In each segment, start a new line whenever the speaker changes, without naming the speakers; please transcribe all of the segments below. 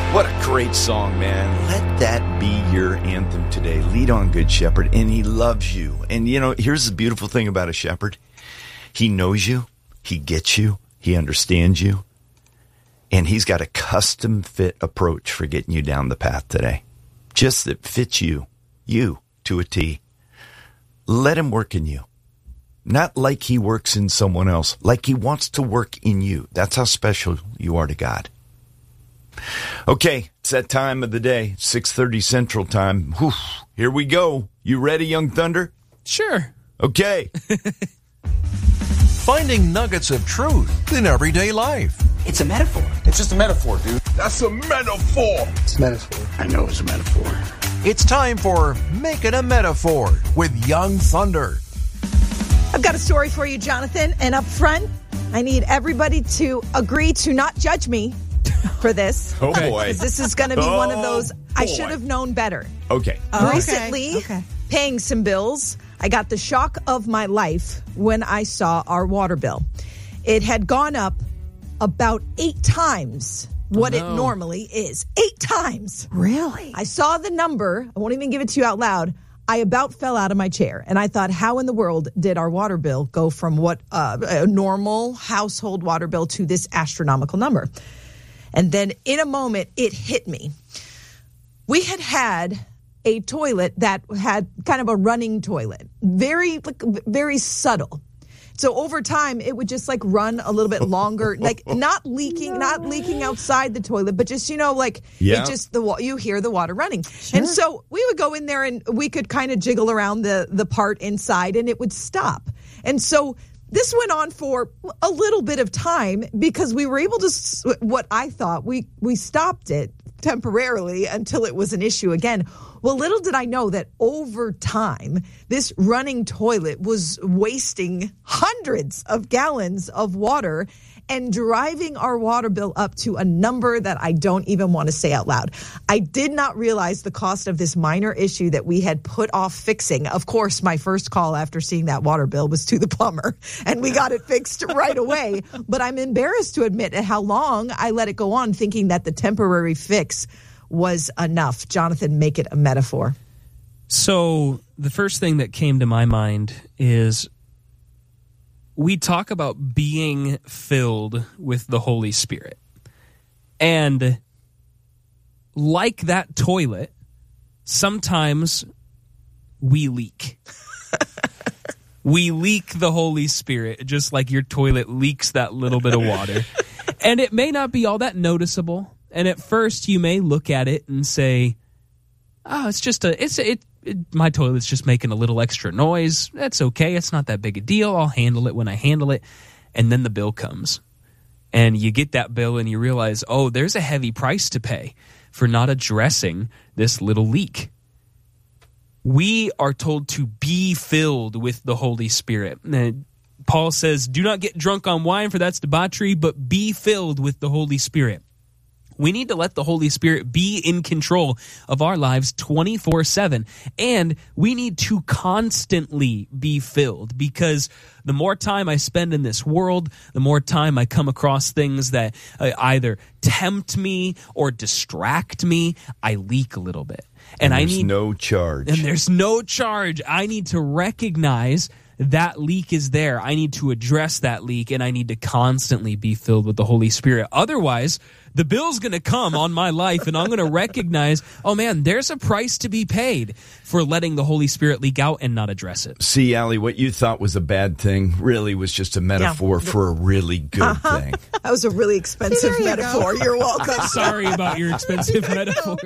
What a great song, man. Let that be your anthem today. Lead on, Good Shepherd. And he loves you. And, you know, here's the beautiful thing about a shepherd. He knows you. He gets you. He understands you. And he's got a custom-fit approach for getting you down the path today. Just that fits you to a T. Let him work in you. Not like he works in someone else. Like he wants to work in you. That's how special you are to God. Okay, it's that time of the day, 6:30 Central Time. Whew, here we go. You ready, Young Thunder?
Sure.
Okay.
Finding nuggets of truth in everyday life.
It's a metaphor.
It's just a metaphor, dude.
That's a metaphor.
It's a metaphor. I know it's a metaphor.
It's time for Make It a Metaphor with Young Thunder.
I've got a story for you, Jonathan. And up front, I need everybody to agree to not judge me for this.
Oh, boy.
This is going to be one of those, I should have known better.
Okay.
Recently, paying some bills, I got the shock of my life when I saw our water bill. It had gone up about 8 times what it normally is. 8 times.
Really?
I saw the number. I won't even give it to you out loud. I about fell out of my chair. And I thought, how in the world did our water bill go from what a normal household water bill to this astronomical number? And then in a moment, it hit me. We had a toilet that had kind of a running toilet, very subtle. So over time, it would just like run a little bit longer, like not leaking outside the toilet, but just, you you hear the water running. Sure. And so we would go in there and we could kind of jiggle around the part inside and it would stop. And so this went on for a little bit of time because we were able to, what I thought, we stopped it temporarily until it was an issue again. Well, little did I know that over time, this running toilet was wasting hundreds of gallons of water and driving our water bill up to a number that I don't even want to say out loud. I did not realize the cost of this minor issue that we had put off fixing. Of course, my first call after seeing that water bill was to the plumber, and we got it fixed right away. But I'm embarrassed to admit how long I let it go on thinking that the temporary fix was enough. Jonathan, make it a metaphor.
So the first thing that came to my mind is we talk about being filled with the Holy Spirit. And like that toilet, sometimes we leak. We leak the Holy Spirit, just like your toilet leaks that little bit of water. And it may not be all that noticeable. And at first you may look at it and say, oh, my toilet's just making a little extra noise. That's okay. It's not that big a deal. I'll handle it when I handle it. And then the bill comes. And you get that bill and you realize, oh, there's a heavy price to pay for not addressing this little leak. We are told to be filled with the Holy Spirit. Paul says, do not get drunk on wine, for that's debauchery, but be filled with the Holy Spirit. We need to let the Holy Spirit be in control of our lives 24/7. And we need to constantly be filled, because the more time I spend in this world, the more time I come across things that either tempt me or distract me, I leak a little bit.
And there's no charge.
And there's no charge. I need to recognize that leak is there. I need to address that leak, and I need to constantly be filled with the Holy Spirit. Otherwise, the bill's going to come on my life, and I'm going to recognize, oh man, there's a price to be paid for letting the Holy Spirit leak out and not address it.
See, Allie, what you thought was a bad thing really was just a metaphor for a really good thing.
That was a really expensive metaphor. You're welcome.
Sorry about your expensive metaphor.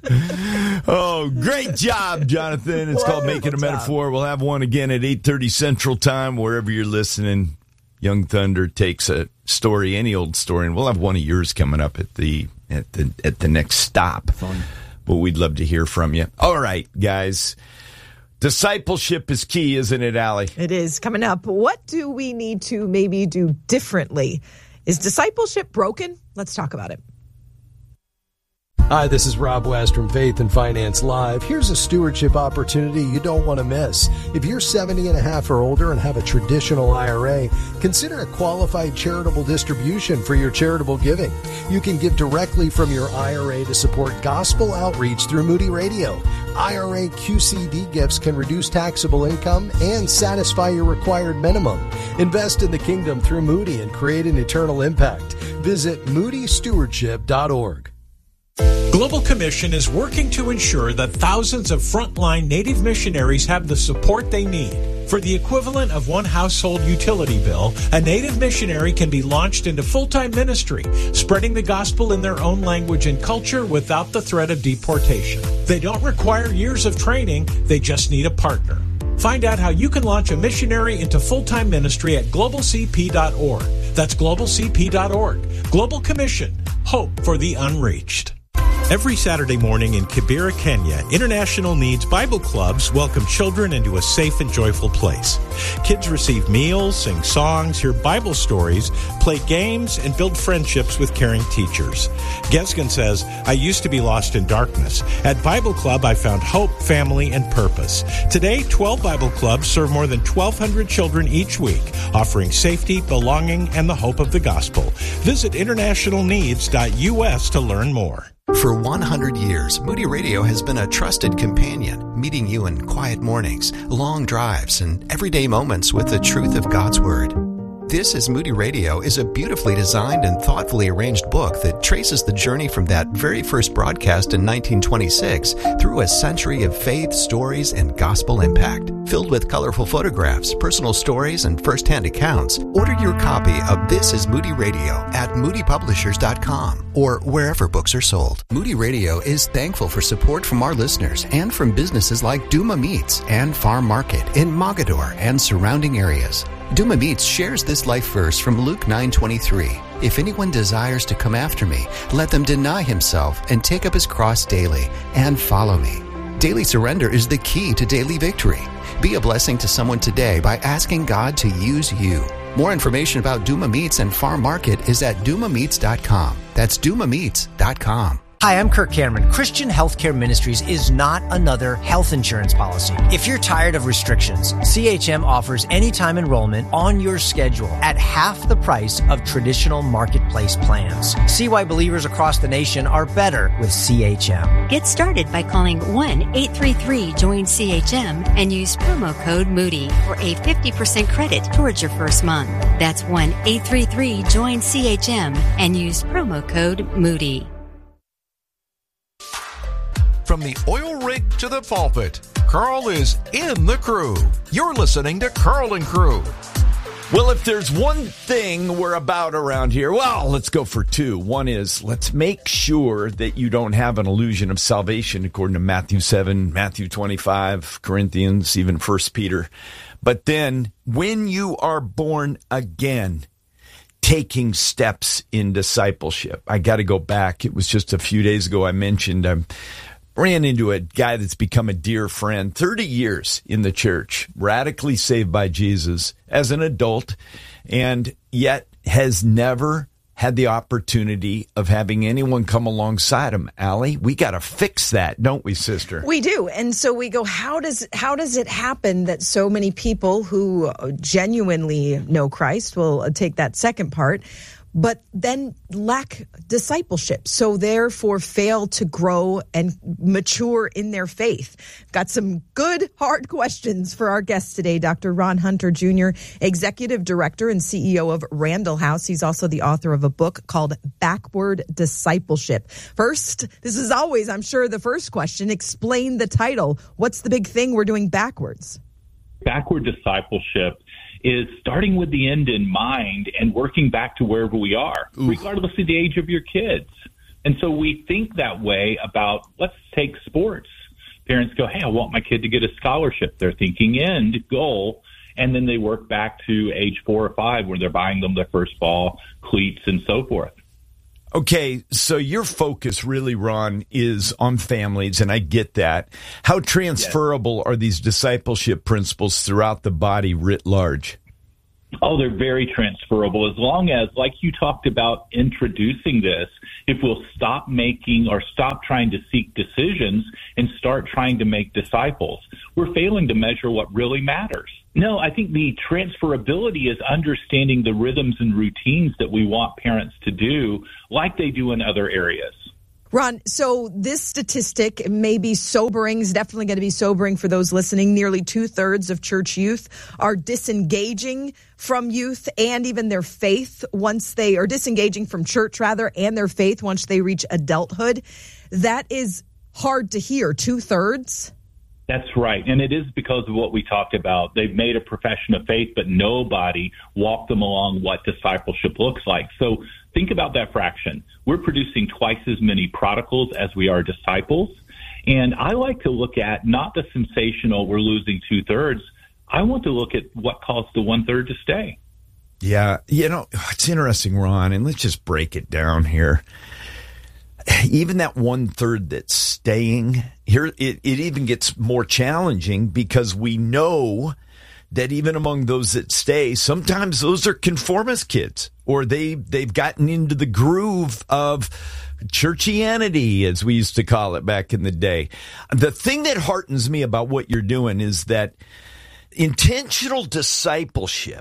Oh, great job, Jonathan. It's called Make It a Metaphor. We'll have one again at 8:30 Central Time, wherever you're listening. Young Thunder takes a story, any old story, and we'll have one of yours coming up at the next stop.
Fun.
But we'd love to hear from you. All right, guys. Discipleship is key, isn't it, Allie?
It is. Coming up, what do we need to maybe do differently? Is discipleship broken? Let's talk about it.
Hi, this is Rob West from Faith and Finance Live. Here's a stewardship opportunity you don't want to miss. If you're 70 and a half or older and have a traditional IRA, consider a qualified charitable distribution for your charitable giving. You can give directly from your IRA to support gospel outreach through Moody Radio. IRA QCD gifts can reduce taxable income and satisfy your required minimum. Invest in the kingdom through Moody and create an eternal impact. Visit moodystewardship.org.
Global Commission is working to ensure that thousands of frontline Native missionaries have the support they need. For the equivalent of one household utility bill, a Native missionary can be launched into full-time ministry, spreading the gospel in their own language and culture without the threat of deportation. They don't require years of training, they just need a partner. Find out how you can launch a missionary into full-time ministry at globalcp.org. That's globalcp.org. Global Commission. Hope for the unreached. Every Saturday morning in Kibera, Kenya, International Needs Bible Clubs welcome children into a safe and joyful place. Kids receive meals, sing songs, hear Bible stories, play games, and build friendships with caring teachers. Gesgen says, I used to be lost in darkness. At Bible Club, I found hope, family, and purpose. Today, 12 Bible Clubs serve more than 1,200 children each week, offering safety, belonging, and the hope of the gospel. Visit internationalneeds.us to learn more.
For 100 years, Moody Radio has been a trusted companion, meeting you in quiet mornings, long drives, and everyday moments with the truth of God's Word. This is Moody Radio is a beautifully designed and thoughtfully arranged book that traces the journey from that very first broadcast in 1926 through a century of faith, stories, and gospel impact. Filled with colorful photographs, personal stories, and first-hand accounts, order your copy of This is Moody Radio at moodypublishers.com or wherever books are sold. Moody Radio is thankful for support from our listeners and from businesses like Duma Meats and Farm Market in Mogador and surrounding areas. Duma Meats shares this life verse from Luke 9:23. If anyone desires to come after me, let them deny himself and take up his cross daily and follow me. Daily surrender is the key to daily victory. Be a blessing to someone today by asking God to use you. More information about Duma Meats and Farm Market is at dumameats.com. That's dumameats.com.
Hi, I'm Kirk Cameron. Christian Healthcare Ministries is not another health insurance policy. If you're tired of restrictions, CHM offers anytime enrollment on your schedule at half the price of traditional marketplace plans. See why believers across the nation are better with CHM.
Get started by calling 1-833-JOIN-CHM and use promo code Moody for a 50% credit towards your first month. That's 1-833-JOIN-CHM and use promo code Moody.
From the oil rig to the pulpit, Carl is in the crew. You're listening to Carl and Crew.
Well, if there's one thing we're about around here, well, let's go for two. One is let's make sure that you don't have an illusion of salvation according to Matthew 7, Matthew 25, Corinthians, even 1 Peter. But then when you are born again, taking steps in discipleship. I got to go back. It was just a few days ago I mentioned ran into a guy that's become a dear friend, 30 years in the church, radically saved by Jesus as an adult, and yet has never had the opportunity of having anyone come alongside him. Allie, we got to fix that, don't we, sister?
We do. And so we go, how does it happen that so many people who genuinely know Christ, will take that second part, but then lack discipleship, so therefore fail to grow and mature in their faith? Got some good, hard questions for our guest today, Dr. Ron Hunter Jr., Executive Director and CEO of Randall House. He's also the author of a book called Backward Discipleship. First, this is always, I'm sure, the first question. Explain the title. What's the big thing we're doing backwards?
Backward discipleship is starting with the end in mind and working back to wherever we are, regardless of the age of your kids. And so we think that way about, let's take sports. Parents go, hey, I want my kid to get a scholarship. They're thinking end goal, and then they work back to age 4 or 5 where they're buying them their first ball, cleats, and so forth.
Okay, so your focus really, Ron, is on families, and I get that. How transferable are these discipleship principles throughout the body writ large?
Oh, they're very transferable as long as, like you talked about introducing this, if we'll stop making or stop trying to seek decisions and start trying to make disciples. We're failing to measure what really matters. No, I think the transferability is understanding the rhythms and routines that we want parents to do like they do in other areas.
Ron, so this statistic may be sobering, is definitely going to be sobering for those listening. Nearly 2/3 of church youth are disengaging from youth and even their faith once they are disengaging from church, rather, and their faith once they reach adulthood. That is hard to hear, 2/3.
That's right. And it is because of what we talked about. They've made a profession of faith, but nobody walked them along what discipleship looks like. So think about that fraction. We're producing twice as many prodigals as we are disciples. And I like to look at not the sensational, we're losing 2/3. I want to look at what caused the 1/3 to stay.
Yeah. It's interesting, Ron, and let's just break it down here. Even that 1/3 that's staying here, it even gets more challenging because we know that even among those that stay, sometimes those are conformist kids, or they've gotten into the groove of churchianity, as we used to call it back in the day. The thing that heartens me about what you're doing is that intentional discipleship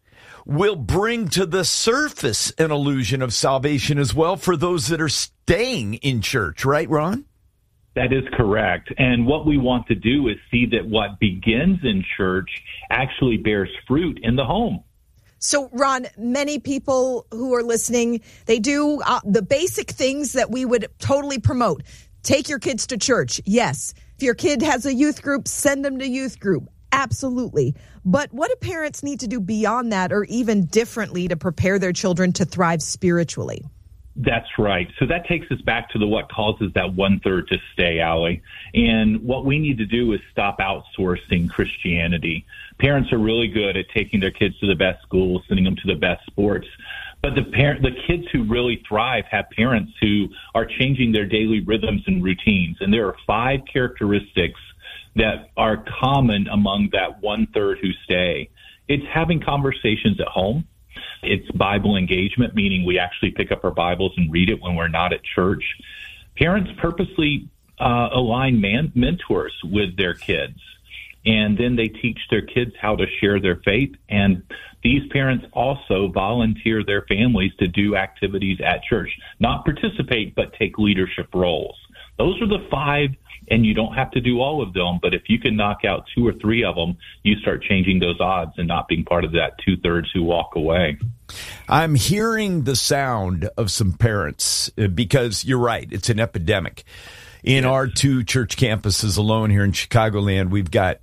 will bring to the surface an illusion of salvation as well for those that are staying in church. Right, Ron?
That is correct. And what we want to do is see that what begins in church actually bears fruit in the home.
So, Ron, many people who are listening, they do the basic things that we would totally promote. Take your kids to church. Yes. If your kid has a youth group, send them to youth group. Absolutely. But what do parents need to do beyond that, or even differently, to prepare their children to thrive spiritually?
That's right. So that takes us back to what causes that 1/3 to stay, Allie. And what we need to do is stop outsourcing Christianity. Parents are really good at taking their kids to the best schools, sending them to the best sports. But the kids who really thrive have parents who are changing their daily rhythms and routines. And there are 5 characteristics that are common among that 1/3 who stay. It's having conversations at home. It's Bible engagement, meaning we actually pick up our Bibles and read it when we're not at church. Parents purposely align mentors with their kids, and then they teach their kids how to share their faith. And these parents also volunteer their families to do activities at church, not participate, but take leadership roles. Those are the 5, and you don't have to do all of them, but if you can knock out 2 or 3 of them, you start changing those odds and not being part of that 2/3 who walk away.
I'm hearing the sound of some parents because you're right. It's an epidemic. In our 2 church campuses alone here in Chicagoland, we've got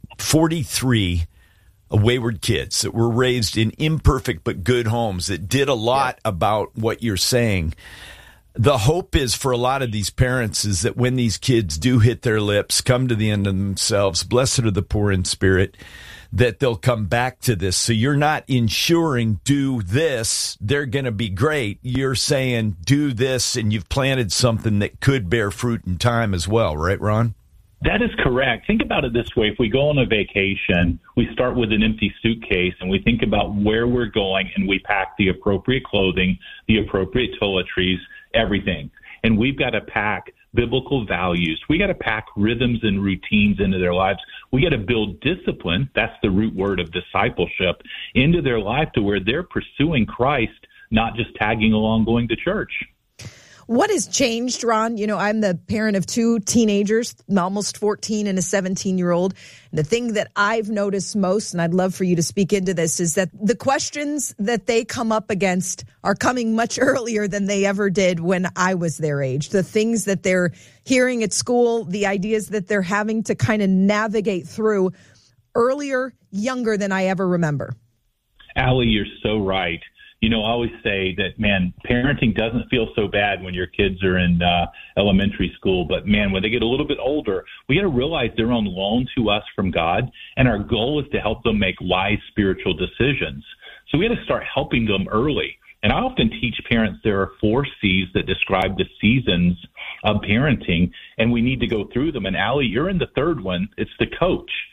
43 wayward kids that were raised in imperfect but good homes that did a lot about what you're saying. The hope is for a lot of these parents is that when these kids do hit their lips, come to the end of themselves, blessed are the poor in spirit, that they'll come back to this. So you're not ensuring do this, they're going to be great. You're saying do this, and you've planted something that could bear fruit in time as well. Right, Ron?
That is correct. Think about it this way. If we go on a vacation, we start with an empty suitcase and we think about where we're going, and we pack the appropriate clothing, the appropriate toiletries, everything. And we've got to pack biblical values. We got to pack rhythms and routines into their lives. We got to build discipline. That's the root word of discipleship into their life to where they're pursuing Christ, not just tagging along going to church.
What has changed, Ron? You know, I'm the parent of 2 teenagers, almost 14 and a 17-year-old. The thing that I've noticed most, and I'd love for you to speak into this, is that the questions that they come up against are coming much earlier than they ever did when I was their age. The things that they're hearing at school, the ideas that they're having to kind of navigate through earlier, younger than I ever remember.
Allie, you're so right. You know, I always say that, man, parenting doesn't feel so bad when your kids are in elementary school. But, man, when they get a little bit older, we got to realize they're on loan to us from God. And our goal is to help them make wise spiritual decisions. So we got to start helping them early. And I often teach parents there are 4 C's that describe the seasons of parenting, and we need to go through them. And, Allie, you're in the 3rd one. It's the coach.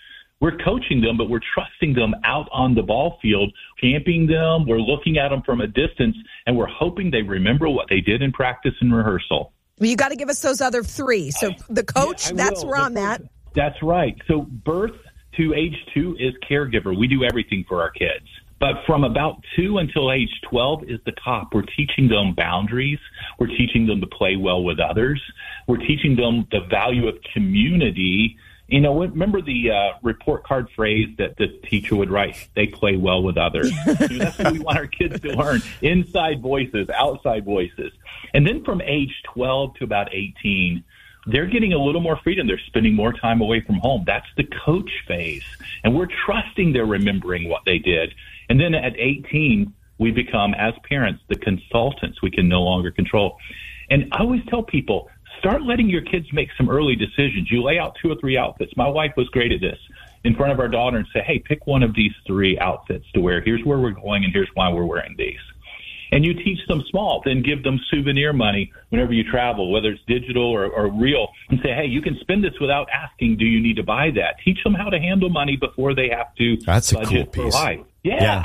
we're coaching them, but we're trusting them out on the ball field, championing them. We're looking at them from a distance, and we're hoping they remember what they did in practice and rehearsal.
Well, you got to give us those other three. So the coach, that's where I'm at.
That's right. So birth to age 2 is caregiver. We do everything for our kids. But from about 2 until age 12 is the top. We're teaching them boundaries. We're teaching them to play well with others. We're teaching them the value of community. You know, remember the report card phrase that the teacher would write, they play well with others. That's what we want our kids to learn, inside voices, outside voices. And then from age 12 to about 18, they're getting a little more freedom. They're spending more time away from home. That's the coach phase. And we're trusting they're remembering what they did. And then at 18, we become, as parents, the consultants we can no longer control. And I always tell people, start letting your kids make some early decisions. You lay out 2 or 3 outfits. My wife was great at this. In front of our daughter and say, hey, pick one of these 3 outfits to wear. Here's where we're going, and here's why we're wearing these. And you teach them small, then give them souvenir money whenever you travel, whether it's digital or real, and say, hey, you can spend this without asking, do you need to buy that? Teach them how to handle money before they have to
That's a
budget
cool
for
piece.
life. Yeah.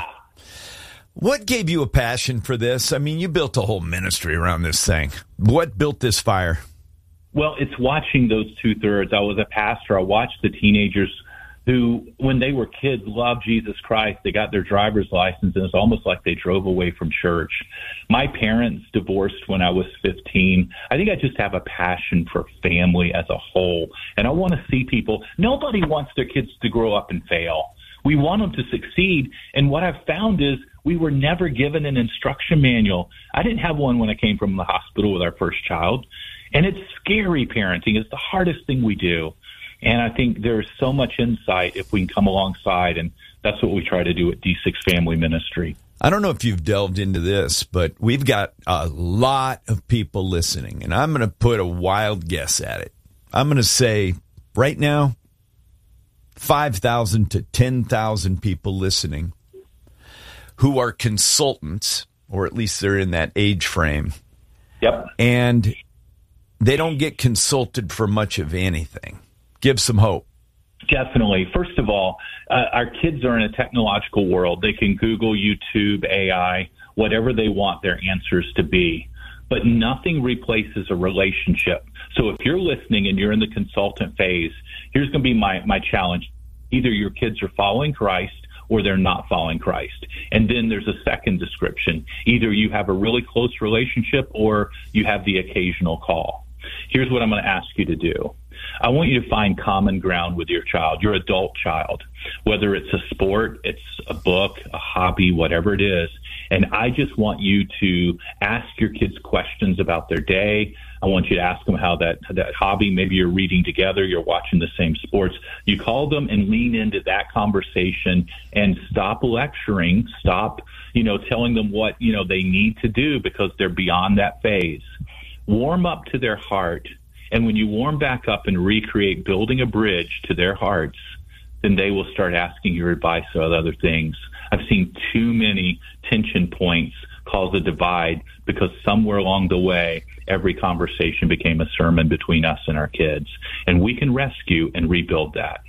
What gave you a passion for this? I mean, you built a whole ministry around this thing. What built this fire?
Well, it's watching those 2/3. I was a pastor. I watched the teenagers who, when they were kids, loved Jesus Christ. They got their driver's license, and it's almost like they drove away from church. My parents divorced when I was 15. I think I just have a passion for family as a whole, and I want to see people. Nobody wants their kids to grow up and fail. We want them to succeed, and what I've found is we were never given an instruction manual. I didn't have one when I came from the hospital with our first child, and it's scary parenting. It's the hardest thing we do. And I think there's so much insight if we can come alongside, and that's what we try to do at D6 Family Ministry.
I don't know if you've delved into this, but we've got a lot of people listening, and I'm going to put a wild guess at it. I'm going to say right now, 5,000 to 10,000 people listening who are consultants, or at least they're in that age frame.
Yep.
And they don't get consulted for much of anything. Give some hope.
Definitely. First of all, our kids are in a technological world. They can Google, YouTube, AI, whatever they want their answers to be. But nothing replaces a relationship. So if you're listening and you're in the consultant phase, here's going to be my challenge. Either your kids are following Christ or they're not following Christ. And then there's a second description. Either you have a really close relationship or you have the occasional call. Here's what I'm going to ask you to do. I want you to find common ground with your child, your adult child, whether it's a sport, it's a book, a hobby, whatever it is. And I just want you to ask your kids questions about their day. I want you to ask them how that hobby, maybe you're reading together, you're watching the same sports. You call them and lean into that conversation and stop lecturing, stop, telling them what, they need to do because they're beyond that phase. Warm up to their heart. And when you warm back up and recreate building a bridge to their hearts, then they will start asking your advice about other things. I've seen too many tension points cause a divide because somewhere along the way, every conversation became a sermon between us and our kids. And we can rescue and rebuild that.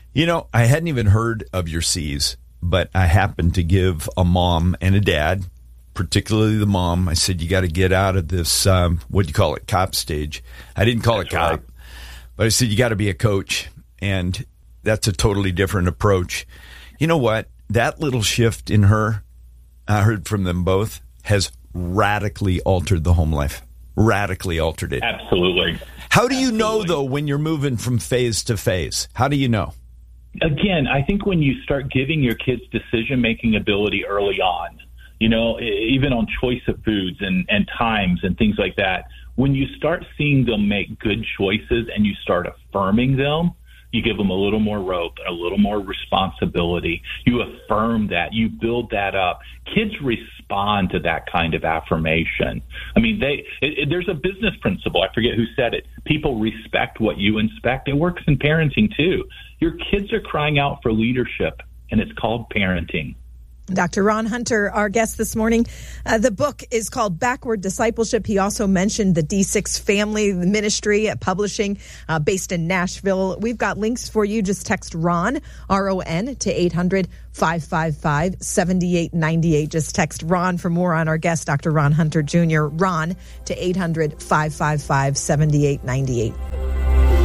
I hadn't even heard of your C's, but I happened to give a mom and a dad, particularly the mom, I said, you got to get out of this, what do you call it, cop stage. I didn't call it cop, but I said, you got to be a coach. And that's a totally different approach. You know what? That little shift in her, I heard from them both, has radically altered the home life. Radically altered it.
Absolutely.
How do you know, though, when you're moving from phase to phase? How do you know?
Again, I think when you start giving your kids decision-making ability early on, even on choice of foods and times and things like that, when you start seeing them make good choices and you start affirming them, you give them a little more rope, a little more responsibility. You affirm that. You build that up. Kids respond to that kind of affirmation. I mean, there's a business principle. I forget who said it. People respect what you inspect. It works in parenting, too. Your kids are crying out for leadership, and it's called parenting.
Dr. Ron Hunter, our guest this morning. The book is called Backward Discipleship. He also mentioned the D6 Family Ministry Publishing based in Nashville. We've got links for you. Just text RON, R-O-N, to 800-555-7898. Just text RON for more on our guest, Dr. Ron Hunter Jr. RON to 800-555-7898.